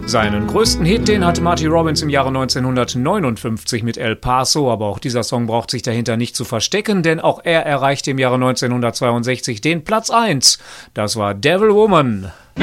Seinen größten Hit, den hatte Marty Robbins im Jahre 1959 mit El Paso, aber auch dieser Song braucht sich dahinter nicht zu verstecken, denn auch er erreichte im Jahre 1962 den Platz 1. Das war Devil Woman.